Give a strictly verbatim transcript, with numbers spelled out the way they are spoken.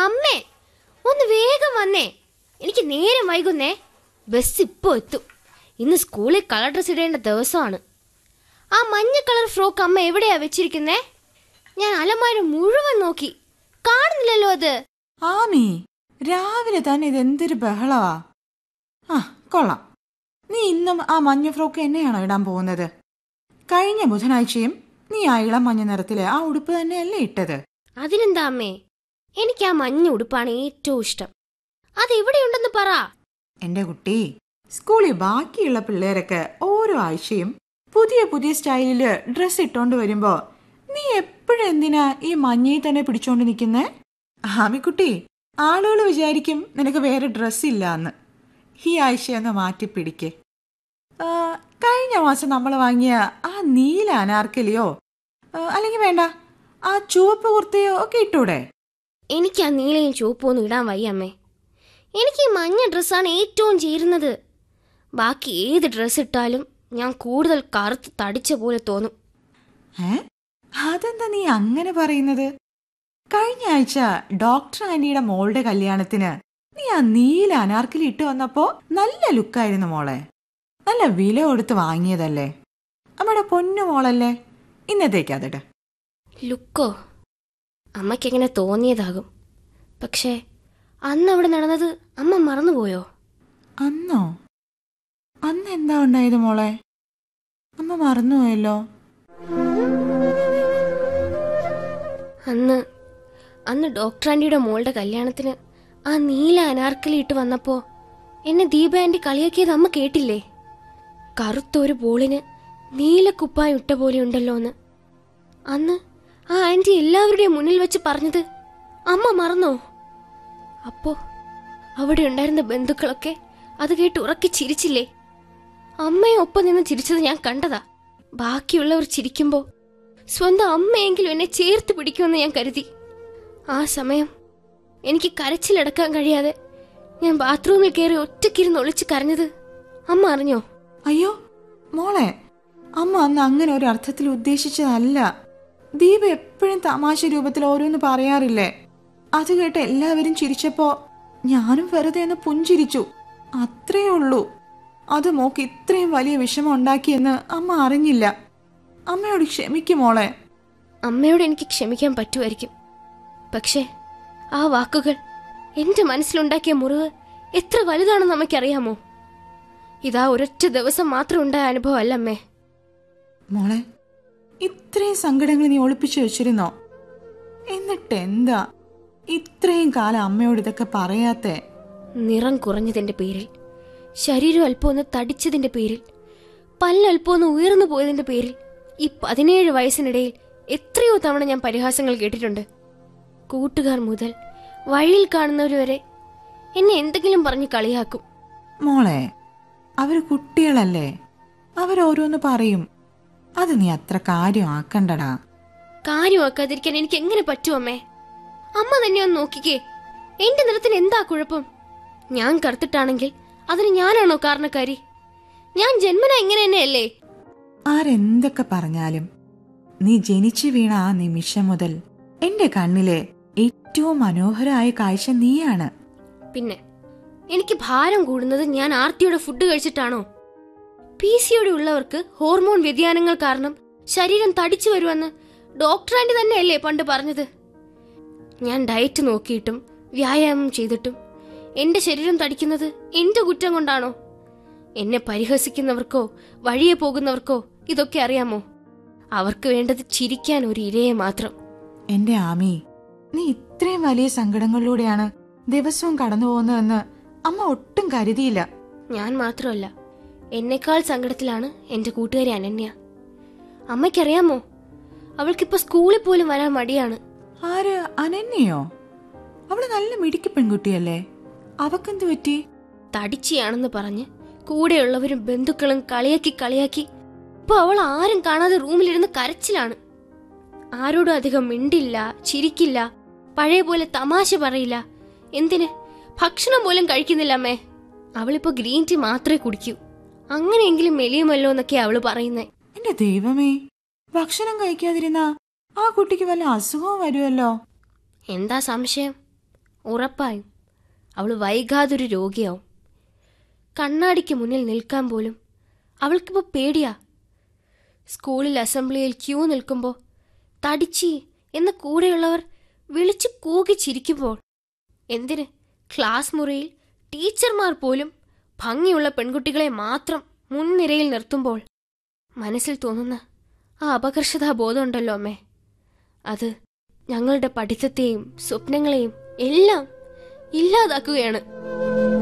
അമ്മേ, ഒന്ന് വേഗം വന്നേ, എനിക്ക് നേരം വൈകുന്നേ. ബസ് ഇപ്പോ എത്തും. ഇന്ന് സ്കൂളിൽ കളർ ഡ്രസ് ഇടേണ്ട ദിവസമാണ്. ആ മഞ്ഞ കളർ ഫ്രോക്ക് അമ്മ എവിടെയാ വെച്ചിരിക്കുന്നേ? ഞാൻ അലമാര മുഴുവൻ നോക്കി, കാണുന്നില്ലല്ലോ അത്. ആമി, രാവിലെ തന്നെ ഇതെന്തൊരു ബഹളവാ. ആ കൊള്ളാം, നീ ഇന്നും ആ മഞ്ഞ ഫ്രോക്ക് എന്നെയാണോ ഇടാൻ പോകുന്നത്? കഴിഞ്ഞ ബുധനാഴ്ചയും നീ ആ ഇളം മഞ്ഞ നിറത്തിലെ ആ ഉടുപ്പ് തന്നെയല്ലേ ഇട്ടത്? അതിനെന്താ അമ്മേ, എനിക്ക് ആ മഞ്ഞ ഉടുപ്പാണ് ഏറ്റവും ഇഷ്ടം. അത് എവിടെയുണ്ടെന്ന് പറ. എന്റെ കുട്ടി, സ്കൂളിൽ ബാക്കിയുള്ള പിള്ളേരൊക്കെ ഓരോ ആഴ്ചയും പുതിയ പുതിയ സ്റ്റൈലില് ഡ്രസ് ഇട്ടോണ്ട് വരുമ്പോ നീ എപ്പോഴും എന്തിനാ ഈ മഞ്ഞയിൽ തന്നെ പിടിച്ചോണ്ട് നിൽക്കുന്നേ? ആമിക്കുട്ടി, ആളുകൾ വിചാരിക്കും നിനക്ക് വേറെ ഡ്രസ് ഇല്ലാന്ന്. ഈ ആഴ്ചയൊന്ന് മാറ്റി പിടിക്കേ. കഴിഞ്ഞ മാസം നമ്മൾ വാങ്ങിയ ആ നീല അനാർക്കലിയോ അല്ലെങ്കിൽ വേണ്ട ആ ചുവപ്പ് കുർത്തയോ ഒക്കെ ഇട്ടൂടെ? എനിക്ക് ആ നീലയും ചുവപ്പും ഒന്നും ഇടാൻ വയ്യ അമ്മേ. എനിക്ക് ഈ മഞ്ഞ ഡ്രസ്സാണ് ഏറ്റവും ചേരുന്നത്. ബാക്കി ഏത് ഡ്രസ്സ് ഇട്ടാലും ഞാൻ കൂടുതൽ കറുത്ത് തടിച്ച പോലെ തോന്നും. ഏ അതെന്താ നീ അങ്ങനെ പറയുന്നത്? കഴിഞ്ഞ ആഴ്ച ഡോക്ടർ ആന്റിയുടെ മോളുടെ കല്യാണത്തിന് നീ ആ നീല അനാർക്കലി ഇട്ട് വന്നപ്പോ നല്ല ലുക്കായിരുന്നു മോളെ. നല്ല വില കൊടുത്ത് വാങ്ങിയതല്ലേ, നമ്മുടെ പൊന്നു മോളല്ലേ. ഇന്നത്തേക്ക് അതിട്ട്. ലുക്കോ? അമ്മയ്ക്കെങ്ങനെ തോന്നിയതാകും. പക്ഷേ അന്ന് അവിടെ നടന്നത് അമ്മ മറന്നുപോയോ? അന്നോ? അന്ന് എന്താ ഉണ്ടായത് മോളെ? അമ്മ മറന്നുപോയല്ലോ. അന്ന് അന്ന് ഡോക്ടർ ആന്റിയുടെ മോളുടെ കല്യാണത്തിന് ആ നീല അനാർക്കലി ഇട്ട് വന്നപ്പോ എന്നെ ദീപ ആന്റി കളിയാക്കിയത് അമ്മ കേട്ടില്ലേ? കറുത്തൊരു ബോളിന് നീല കുപ്പായം ഇട്ട പോലെ ഉണ്ടല്ലോ എന്ന് അന്ന് ആ ആന്റി എല്ലാവരുടെയും മുന്നിൽ വെച്ച് പറഞ്ഞത് അമ്മ മറന്നോ? അപ്പോ അവിടെ ഉണ്ടായിരുന്ന ബന്ധുക്കളൊക്കെ അത് കേട്ട് ഉറക്കി ചിരിച്ചില്ലേ? അമ്മയെ ഒപ്പം നിന്ന് ചിരിച്ചത് ഞാൻ കണ്ടതാ. ബാക്കിയുള്ളവർ ചിരിക്കുമ്പോ സ്വന്തം അമ്മയെങ്കിലും എന്നെ ചേർത്ത് പിടിക്കുമെന്ന് ഞാൻ കരുതി. ആ സമയം എനിക്ക് കരച്ചിലടക്കാൻ കഴിയാതെ ഞാൻ ബാത്റൂമിൽ കയറി ഒറ്റയ്ക്കിരുന്ന് ഒളിച്ച് കരഞ്ഞത് അമ്മ അറിഞ്ഞോ? അയ്യോ മോളെ, അമ്മ അന്ന് അങ്ങനെ ഒരു അർത്ഥത്തിൽ ഉദ്ദേശിച്ചതല്ല. ദീപ എപ്പോഴും തമാശ രൂപത്തിൽ ഓരോന്ന് പറയാറില്ലേ? അത് കേട്ട് എല്ലാവരും ചിരിച്ചപ്പോ ഞാനും വെറുതെ ഒന്ന് പുഞ്ചിരിച്ചു, അത്രേ ഉള്ളൂ. അത് മോക്ക് ഇത്രയും വലിയ വിഷമം ഉണ്ടാക്കിയെന്ന് അമ്മ അറിഞ്ഞില്ല. അമ്മയോട് ക്ഷമിക്കും മോളെ. അമ്മയോട് എനിക്ക് ക്ഷമിക്കാൻ പറ്റുമായിരിക്കും. പക്ഷേ ആ വാക്കുകൾ എന്റെ മനസ്സിലുണ്ടാക്കിയ മുറിവ് എത്ര വലുതാണെന്ന് അമ്മയ്ക്കറിയാമോ? ഇതാ ഒരൊറ്റ ദിവസം മാത്രം ഉണ്ടായ അനുഭവം അല്ല അമ്മേ. മോളെ, ഇത്രയും സങ്കടങ്ങൾ നീ ഒളിപ്പിച്ചു വെച്ചിരുന്നോ? എന്നിട്ട് എന്താ ഇത്രയും കാലം അമ്മയോട് ഇതൊക്കെ പറയാത്തെ? നിറം കുറഞ്ഞതിന്റെ പേരിൽ, ശരീരം അല്പം ഒന്ന് തടിച്ചതിന്റെ പേരിൽ, പല്ലല്പം ഒന്ന് ഉയർന്നു പോയതിന്റെ പേരിൽ ഈ പതിനേഴ് വയസ്സിനിടയിൽ എത്രയോ തവണ ഞാൻ പരിഹാസങ്ങൾ കേട്ടിട്ടുണ്ട്. കൂട്ടുകാർ മുതൽ വഴിയിൽ കാണുന്നവർ വരെ എന്നെ എന്തെങ്കിലും പറഞ്ഞ് കളിയാക്കും. മോളെ, അവര് കുട്ടികളല്ലേ, അവരോരോന്ന് പറയും. അത് നീ അത്ര കാര്യമാക്കണ്ടടാ. കാര്യമാക്കാതിരിക്കാൻ എനിക്ക് എങ്ങനെ പറ്റും അമ്മേ? അമ്മ തന്നെ ഒന്ന് നോക്കിക്കേ, എന്റെ നിറത്തിന് എന്താ കുഴപ്പം? ഞാൻ കറുത്തിട്ടാണെങ്കിൽ അതിന് ഞാനാണോ കാരണക്കാരി? ഞാൻ ജന്മന ഇങ്ങനെ തന്നെയല്ലേ? ആരെന്തൊക്കെ പറഞ്ഞാലും നീ ജനിച്ചു വീണ ആ നിമിഷം മുതൽ എന്റെ കണ്ണിലെ ഏറ്റവും മനോഹരമായ കാഴ്ച നീയാണ്. പിന്നെ എനിക്ക് ഭാരം കൂടുന്നത് ഞാൻ ആർത്തിയുടെ ഫുഡ് കഴിച്ചിട്ടാണോ? പി സിയോടെ ഉള്ളവർക്ക് ഹോർമോൺ വ്യതിയാനങ്ങൾ കാരണം ശരീരം തടിച്ചു വരുമെന്ന് ഡോക്ടർ ആന്റി തന്നെയല്ലേ പണ്ട് പറഞ്ഞത്? ഞാൻ ഡയറ്റ് നോക്കിയിട്ടും വ്യായാമം ചെയ്തിട്ടും എന്റെ ശരീരം തടിക്കുന്നത് എന്റെ കുറ്റം കൊണ്ടാണോ? എന്നെ പരിഹസിക്കുന്നവർക്കോ വഴിയെ പോകുന്നവർക്കോ ഇതൊക്കെ അറിയാമോ? അവർക്ക് വേണ്ടത് ചിരിക്കാൻ ഒരു ഇരയെ മാത്രം. എന്റെ ആമി, നീ ഇത്രയും വലിയ സങ്കടങ്ങളിലൂടെയാണ് ദിവസവും കടന്നു പോകുന്നതെന്ന് അമ്മ ഒട്ടും കരുതിയില്ല. ഞാൻ മാത്രമല്ല, എന്നെക്കാൾ സങ്കടത്തിലാണ് എന്റെ കൂട്ടുകാരി അനന്യ. അമ്മയ്ക്കറിയാമോ, അവൾക്കിപ്പോ സ്കൂളിൽ പോലും വരാൻ മടിയാണ്. ആര്? അനന്യയോ? അവള് നല്ല മിടുക്കി പെൺകുട്ടിയല്ലേ, അവക്കെന്ത് പറ്റി? തടിച്ചിയാണെന്ന് പറഞ്ഞ് കൂടെയുള്ളവരും ബന്ധുക്കളും കളിയാക്കി കളിയാക്കി ഇപ്പൊ അവൾ ആരും കാണാതെ റൂമിലിരുന്ന് കരച്ചിലാണ്. ആരോടും അധികം മിണ്ടില്ല, ചിരിക്കില്ല, പഴയ പോലെ തമാശ പറയില്ല. എന്തിന്? ഭക്ഷണം പോലും കഴിക്കുന്നില്ല അമ്മേ. അവളിപ്പോ ഗ്രീൻ ടീ മാത്രമേ കുടിക്കൂ. അങ്ങനെയെങ്കിലും മെലിയുമല്ലോ എന്നൊക്കെ അവള് പറയുന്നേ. എന്റെ ദൈവമേ, ഭക്ഷണം കഴിക്കാതിരുന്ന ആ കുട്ടിക്ക് വല്ല അസുഖവും വരുമല്ലോ. എന്താ സംശയം? ഉറപ്പായും അവൾ വൈകാതൊരു രോഗിയാവും. കണ്ണാടിക്ക് മുന്നിൽ നിൽക്കാൻ പോലും അവൾക്കിപ്പോൾ പേടിയാ. സ്കൂളിൽ അസംബ്ലിയിൽ ക്യൂ നിൽക്കുമ്പോൾ തടിച്ചി എന്ന കൂടെയുള്ളവർ വിളിച്ചു കൂകി ചിരിക്കുമ്പോൾ, എന്തിന് ക്ലാസ് മുറിയിൽ ടീച്ചർമാർ പോലും ഭംഗിയുള്ള പെൺകുട്ടികളെ മാത്രം മുൻനിരയിൽ നിർത്തുമ്പോൾ മനസ്സിൽ തോന്നുന്ന ആ അപകർഷതാബോധം ഉണ്ടല്ലോ അമ്മേ, അത് ഞങ്ങളുടെ പഠിത്തത്തെയും സ്വപ്നങ്ങളെയും എല്ലാം ഇല്ലാതാക്കുകയാണ്.